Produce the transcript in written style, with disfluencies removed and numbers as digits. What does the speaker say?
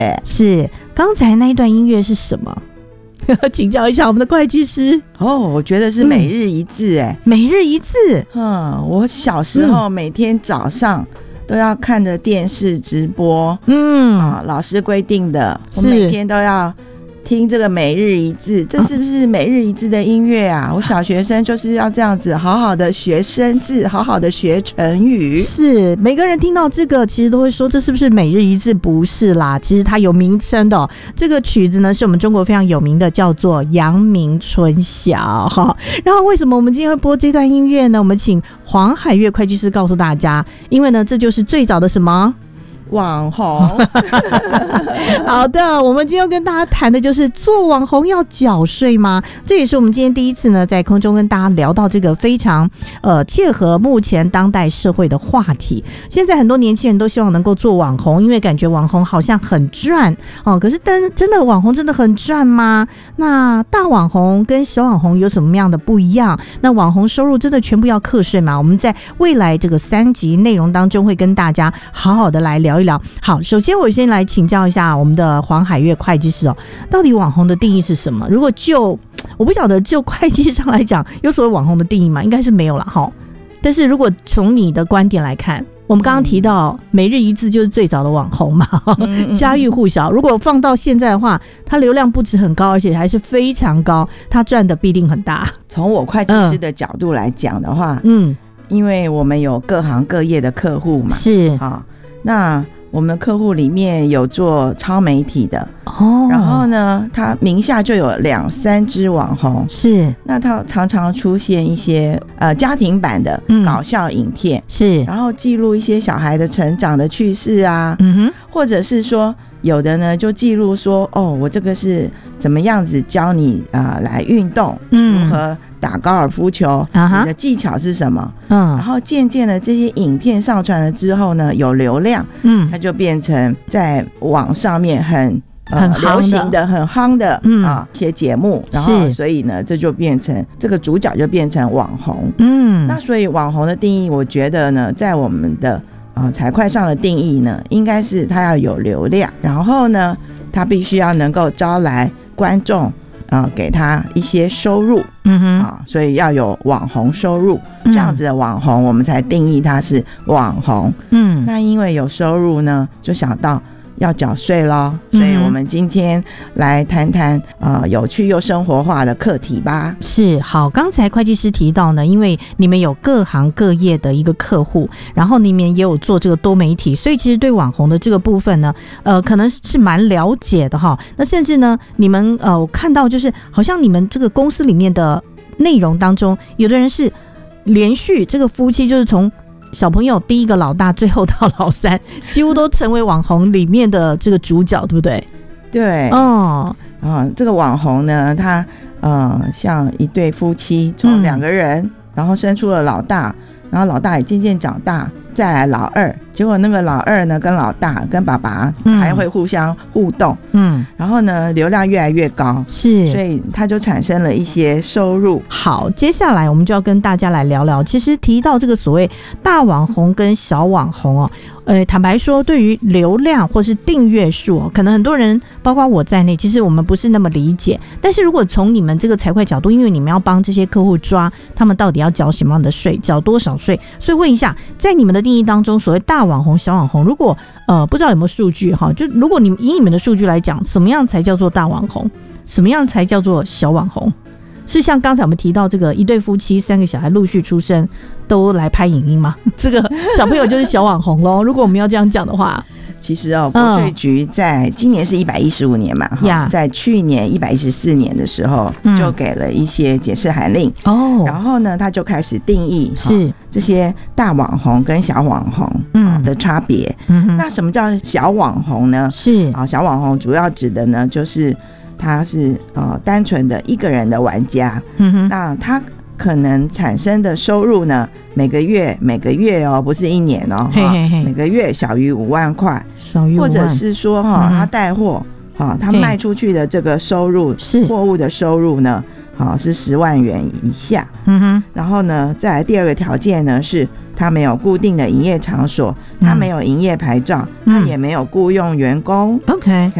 是，刚才那一段音乐是什么？请教一下我们的会计师。 我觉得是每日一字每日一字。 我小时候每天早上都要看着电视直播，老师规定的，我每天都要听这个每日一字，这是不是每日一字的音乐啊？我小学生就是要这样子好好的学生字，好好的学成语。 是，每个人听到这个其实都会说这是不是每日一字？不是啦，其实它有名称的这个曲子呢是我们中国非常有名的，叫做阳明春晓。然后为什么我们今天会播这段音乐呢？我们请黄海月会计师告诉大家，因为呢这就是最早的什么网红。 好的，我们今天要跟大家谈的就是做网红要缴税吗？这也是我们今天第一次呢在空中跟大家聊到这个非常切合目前当代社会的话题。现在很多年轻人都希望能够做网红，因为感觉网红好像很赚可是真的网红真的很赚吗？那大网红跟小网红有什么样的不一样？那网红收入真的全部要课税吗？我们在未来这个3集内容当中会跟大家好好的来聊一聊。好，首先我先来请教一下我们的黄海月会计师到底网红的定义是什么？如果我不晓得就会计上来讲有所谓网红的定义吗？应该是没有啦但是如果从你的观点来看，我们刚刚提到每日一字就是最早的网红嘛，家喻户晓。如果放到现在的话，它流量不止很高，而且还是非常高，它赚的必定很大。 从我会计师的角度来讲的话，因为我们有各行各业的客户嘛， 是那我们的客户里面有做超媒体的然后呢他名下就有2-3支网红， 是， 那他常常出现一些家庭版的搞笑影片， 是， 然后记录一些小孩的成长的趣事啊，或者是说有的呢就记录说我这个是怎么样子教你来运动，如何打高尔夫球，你的技巧是什么，然后渐渐的这些影片上传了之后呢有流量，它就变成在网上面很流行的很夯的一些节目，然后所以呢这就变成这个主角就变成网红。那所以网红的定义我觉得呢在我们的财会上的定义呢应该是他要有流量，然后呢他必须要能够招来观众给他一些收入，所以要有网红收入，这样子的网红我们才定义他是网红。那因为有收入呢就想到要缴税咯，所以我们今天来谈谈有趣又生活化的课题吧。 是，好，刚才会计师提到呢，因为你们有各行各业的一个客户，然后你们也有做这个多媒体，所以其实对网红的这个部分呢可能是蛮了解的那甚至呢你们我看到就是好像你们这个公司里面的内容当中，有的人是连续这个夫妻就是从小朋友第一个老大最后到老3几乎都成为网红里面的这个主角，对不对？ 对，这个网红呢他像一对夫妻从2个人然后生出了老大，然后老大也渐渐长大，再来老二，结果那个老二呢跟老大跟爸爸还会互相互动，然后呢流量越来越高，是，所以他就产生了一些收入。 好，接下来我们就要跟大家来聊聊，其实提到这个所谓大网红跟小网红坦白说对于流量或是订阅数可能很多人包括我在内其实我们不是那么理解，但是如果从你们这个财会角度，因为你们要帮这些客户抓他们到底要缴什么样的税，缴多少税，所以问一下在你们的定义当中，所谓大网红小网红，如果不知道有没有数据就如果以你们的数据来讲，什么样才叫做大网红，什么样才叫做小网红？是像刚才我们提到这个一对夫妻3个小孩陆续出生都来拍影音吗？这个小朋友就是小网红咯如果我们要这样讲的话， 其实国税局在今年是115年嘛在去年114年的时候就给了一些解释函令然后呢他就开始定义是这些大网红跟小网红的差别。那什么叫小网红呢？是小网红主要指的呢就是他是单纯的一个人的玩家，那他可能产生的收入呢每个月不是1年每个月小于5万块，或者是说他带货他卖出去的这个收入，货物的收入呢好是10万元以下。然后呢，再来第二个条件呢是他没有固定的营业场所，他没有营业牌照，他也没有雇用员工。 OK。